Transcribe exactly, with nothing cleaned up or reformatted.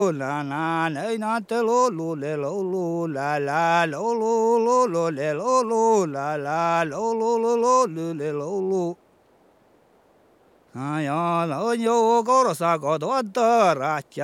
la na nei na te lo lo le lo lo la la lo lo lo lo le lo lo la la lo lo lo lo lu le lo lo a ya lo yo go sa go do da ra cha